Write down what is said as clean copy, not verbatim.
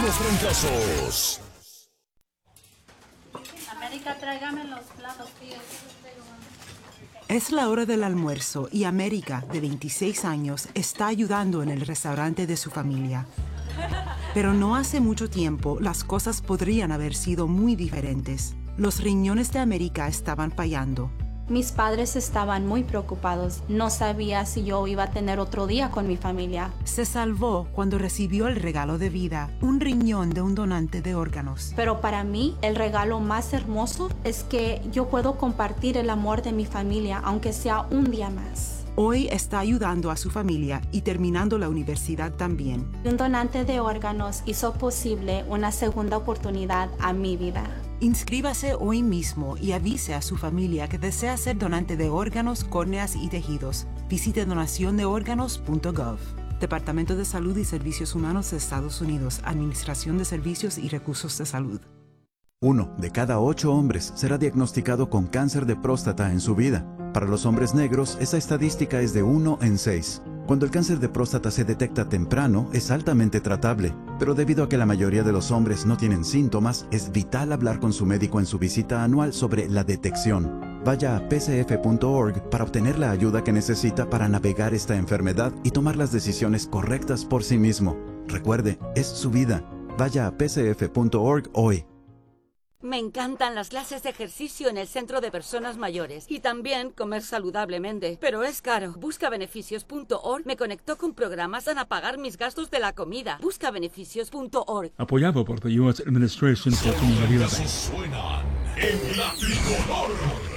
los trancazos. América, tráigame los platos, tío. Es la hora del almuerzo y América, de 26 años, está ayudando en el restaurante de su familia. Pero no hace mucho tiempo las cosas podrían haber sido muy diferentes. Los riñones de América estaban fallando. Mis padres estaban muy preocupados. No sabía si yo iba a tener otro día con mi familia. Se salvó cuando recibió el regalo de vida, un riñón de un donante de órganos. Pero para mí, el regalo más hermoso es que yo puedo compartir el amor de mi familia, aunque sea un día más. Hoy está ayudando a su familia y terminando la universidad también. Un donante de órganos hizo posible una segunda oportunidad a mi vida. Inscríbase hoy mismo y avise a su familia que desea ser donante de órganos, córneas y tejidos. Visite donaciondeórganos.gov. Departamento de Salud y Servicios Humanos de Estados Unidos. Administración de Servicios y Recursos de Salud. 1 de cada 8 hombres será diagnosticado con cáncer de próstata en su vida. Para los hombres negros, esa estadística es de 1 en 6. Cuando el cáncer de próstata se detecta temprano, es altamente tratable, pero debido a que la mayoría de los hombres no tienen síntomas, es vital hablar con su médico en su visita anual sobre la detección. Vaya a pcf.org para obtener la ayuda que necesita para navegar esta enfermedad y tomar las decisiones correctas por sí mismo. Recuerde, es su vida. Vaya a pcf.org hoy. Me encantan las clases de ejercicio en el Centro de Personas Mayores y también comer saludablemente, pero es caro. Buscabeneficios.org me conectó con programas para pagar mis gastos de la comida. Buscabeneficios.org. Apoyado por the U.S. Administration for Community Living. Suenan en la tricolor.